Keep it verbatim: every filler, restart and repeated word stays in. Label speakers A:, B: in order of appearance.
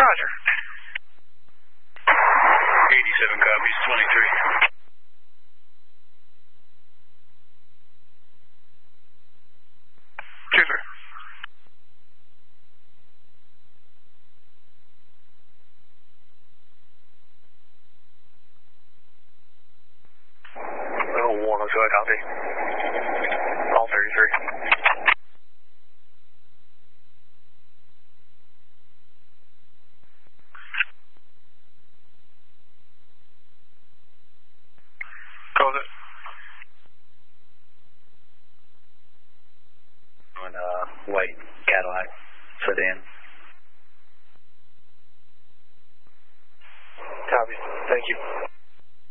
A: Roger.
B: eighty-seven copies, twenty-three.
A: Trooper.
B: Oh, one oh two, I copy.